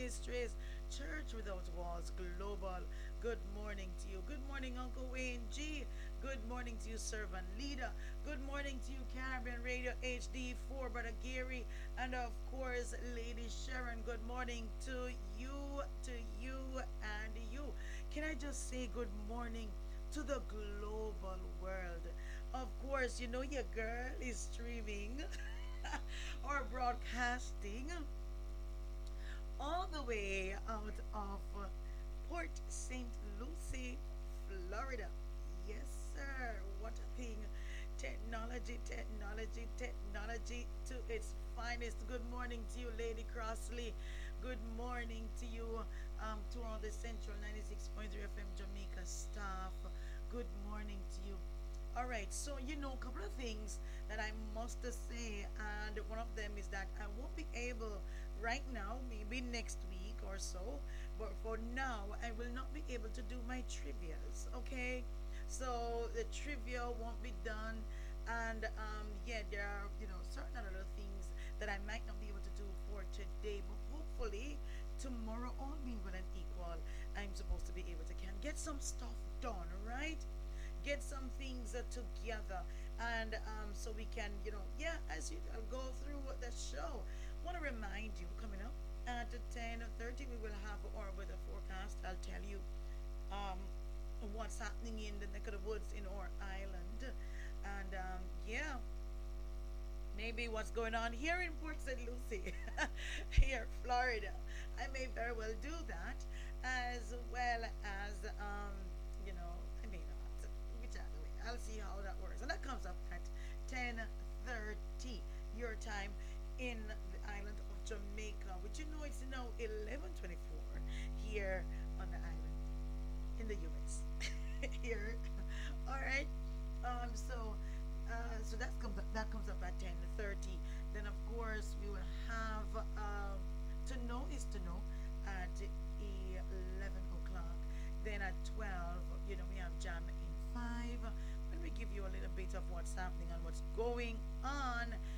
Ministries, Church Without Walls Global. Good morning to you. Good morning, Uncle Wayne G. Good morning to you, Servant Leader. Good morning to you, Caribbean Radio HD4, Brother Gary, and of course, Lady Sharon. Good morning to you, and you. Can I just say good morning to the global world? Of course, you know your girl is streaming or broadcasting all the way out of Port St. Lucie, Florida. Yes, sir. What a thing. Technology, technology, technology to its finest. Good morning to you, Lady Crossley. Good morning to you, to all the Central 96.3 FM Jamaica staff. Good morning to you. All right, so a couple of things that I must say, and one of them is that I won't be able right now, maybe next week or so, but for now, I will not be able to do my trivias. Okay, so the trivia won't be done, and yeah, there are certain other things that I might not be able to do for today, but hopefully tomorrow, all being well and equal, I'm supposed to be able to can get some stuff done, right? Get some things together, and so we can yeah, as you go through the show. Want to remind you, coming up at 10:30 we will have our weather forecast. I'll tell you um what's happening in the neck of the woods in our island, and yeah, maybe what's going on here in Port St. Lucie, here, Florida. I may very well do that, as well as, I may not. Whichever way, I'll see how that works. And that comes up at 10:30 your time in the island of Jamaica, which it's now 11:24 here on the island in the US. Here, all right. So that comes up at 10:30. Then of course we will have to know is to know at 11 o'clock. Then at 12, we have Jam in 5. When we give you a little bit of what's happening and what's going on